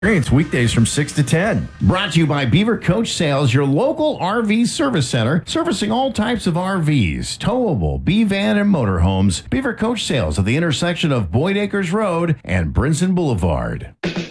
Experience weekdays from 6 to 10. Brought to you by Beaver Coach Sales, your local RV service center, servicing all types of RVs, towable, B-van, and motorhomes. Beaver Coach Sales at the intersection of Boyd Acres Road and Brinson Boulevard.